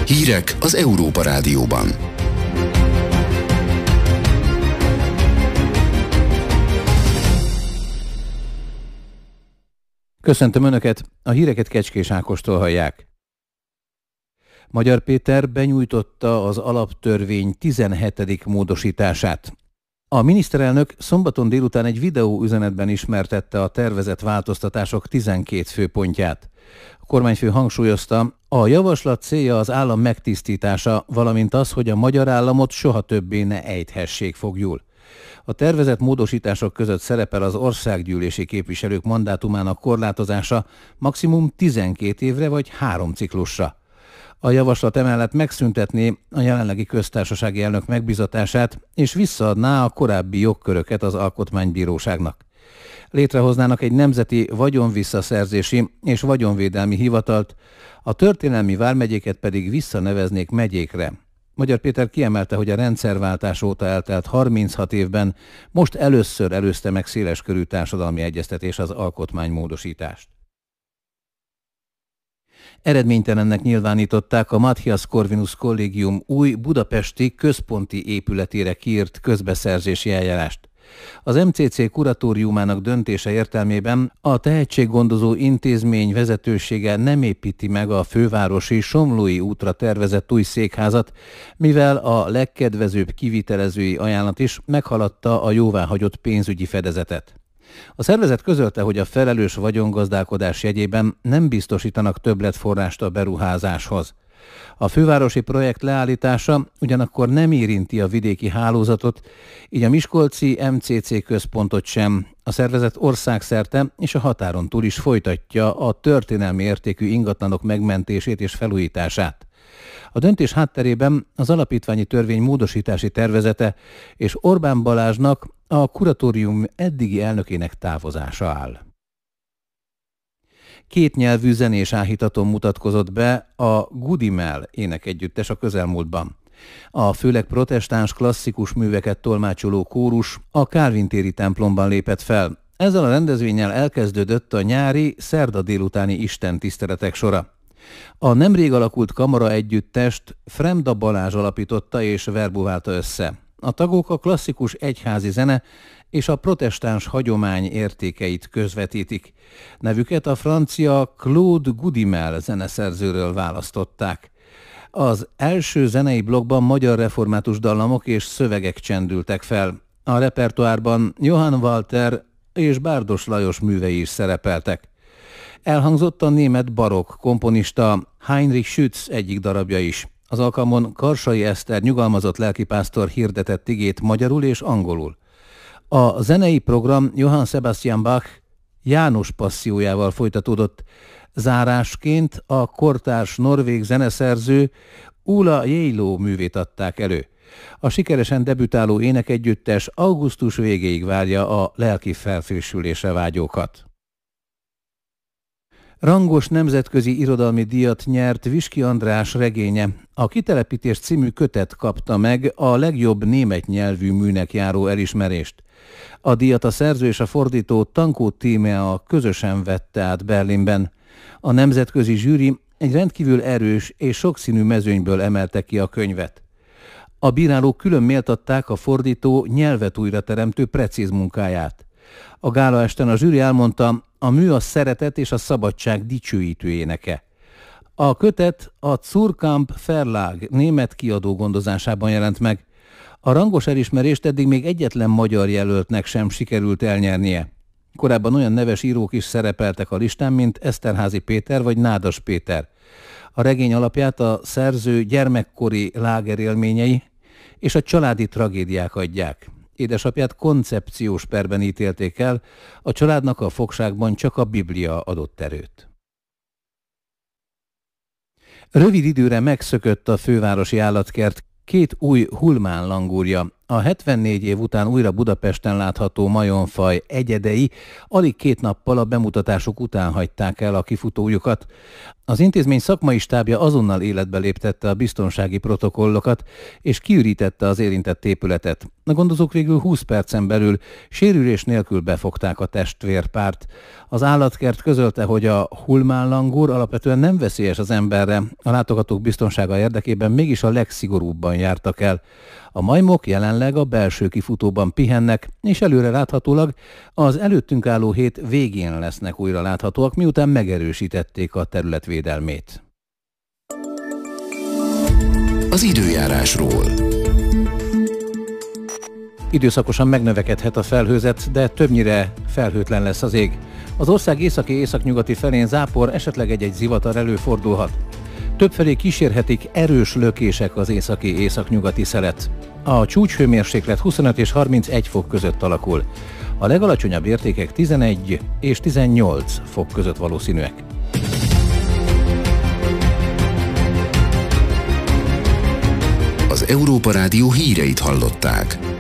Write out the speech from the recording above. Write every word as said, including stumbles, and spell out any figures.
Hírek az Európa Rádióban. Köszöntöm Önöket, a híreket Kecskés Ákostól hallják. Magyar Péter benyújtotta az alaptörvény tizenhetedik módosítását. A miniszterelnök szombaton délután egy videóüzenetben ismertette a tervezett változtatások tizenkét főpontját. A kormányfő hangsúlyozta, a javaslat célja az állam megtisztítása, valamint az, hogy a magyar államot soha többé ne ejthessék foglyul. A tervezett módosítások között szerepel az országgyűlési képviselők mandátumának korlátozása maximum tizenkét évre vagy három ciklusra. A javaslat emellett megszüntetné a jelenlegi köztársasági elnök megbízatását, és visszaadná a korábbi jogköröket az Alkotmánybíróságnak. Létrehoznának egy nemzeti vagyonvisszaszerzési és vagyonvédelmi hivatalt, a történelmi vármegyéket pedig visszaneveznék megyékre. Magyar Péter kiemelte, hogy a rendszerváltás óta eltelt harminchat évben most először előzte meg széleskörű társadalmi egyeztetés az alkotmánymódosítást. Eredménytelennek nyilvánították a Matthias Corvinus Kollégium új budapesti központi épületére kiírt közbeszerzési eljárást. Az em cé cé kuratóriumának döntése értelmében a tehetséggondozó intézmény vezetősége nem építi meg a fővárosi Somlói útra tervezett új székházat, mivel a legkedvezőbb kivitelezői ajánlat is meghaladta a jóváhagyott pénzügyi fedezetet. A szervezet közölte, hogy a felelős vagyongazdálkodás jegyében nem biztosítanak többletforrást a beruházáshoz. A fővárosi projekt leállítása ugyanakkor nem érinti a vidéki hálózatot, így a miskolci em cé cé központot sem. A szervezet országszerte és a határon túl is folytatja a történelmi értékű ingatlanok megmentését és felújítását. A döntés hátterében az alapítványi törvény módosítási tervezete és Orbán Balázsnak, a kuratórium eddigi elnökének távozása áll. Kétnyelvű zenés áhítaton mutatkozott be a Goodimel énekegyüttes a közelmúltban. A főleg protestáns klasszikus műveket tolmácsoló kórus a Kálvin téri templomban lépett fel. Ezzel a rendezvénnyel elkezdődött a nyári, szerda délutáni istentiszteletek sora. A nemrég alakult kamara együttest Fremda Balázs alapította és verbuválta össze. A tagok a klasszikus egyházi zene és a protestáns hagyomány értékeit közvetítik. Nevüket a francia Claude Goodimel zeneszerzőről választották. Az első zenei blokkban magyar református dallamok és szövegek csendültek fel. A repertoárban Johann Walter és Bárdos Lajos művei is szerepeltek. Elhangzott a német barokk komponista Heinrich Schütz egyik darabja is. Az alkalmon Karsai Eszter nyugalmazott lelkipásztor hirdetett igét magyarul és angolul. A zenei program Johann Sebastian Bach János passziójával folytatódott. Zárásként a kortárs norvég zeneszerző Ula Jeilo művét adták elő. A sikeresen debütáló énekegyüttes augusztus végéig várja a lelki felfrissülésre vágyókat. Rangos nemzetközi irodalmi díjat nyert Viski András regénye. A Kitelepítés című kötet kapta meg a legjobb német nyelvű műnek járó elismerést. A díjat a szerző és a fordító Tankó Tímea közösen vette át Berlinben. A nemzetközi zsűri egy rendkívül erős és sokszínű mezőnyből emelte ki a könyvet. A bírálók külön méltatták a fordító nyelvet újra teremtő precíz munkáját. A gálaesten a zsűri elmondta, a mű a szeretet és a szabadság dicsőítő éneke. A kötet a Zurkamp Verlag német kiadó gondozásában jelent meg. A rangos elismerést eddig még egyetlen magyar jelöltnek sem sikerült elnyernie. Korábban olyan neves írók is szerepeltek a listán, mint Eszterházy Péter vagy Nádas Péter. A regény alapját a szerző gyermekkori lágerélményei és a családi tragédiák adják. Édesapját koncepciós perben ítélték el, a családnak a fogságban csak a Biblia adott erőt. Rövid időre megszökött a fővárosi állatkert két új hulmán langúrja. A hetvennégy év után újra Budapesten látható majomfaj egyedei alig két nappal a bemutatások után hagyták el a kifutójukat. Az intézmény szakmai stábja azonnal életbe léptette a biztonsági protokollokat, és kiürítette az érintett épületet. A gondozók végül húsz percen belül sérülés nélkül befogták a testvérpárt. Az állatkert közölte, hogy a hulmánlangur alapvetően nem veszélyes az emberre, a látogatók biztonsága érdekében mégis a legszigorúbban jártak el. A majmok jelenleg a belső kifutóban pihennek, és előre láthatólag az előttünk álló hét végén lesznek újra láthatóak, miután megerősítették a terület védelmét. Az időjárásról. Időszakosan megnövekedhet a felhőzet, de többnyire felhőtlen lesz az ég. Az ország északi északnyugati felén zápor, esetleg egy-egy zivatar előfordulhat. Többfelé kísérhetik erős lökések az északi északnyugati szelet. A csúcshőmérséklet huszonöt és harmincegy fok között alakul. A legalacsonyabb értékek tizenegy és tizennyolc fok között valószínűek. Az Európa Rádió híreit hallották.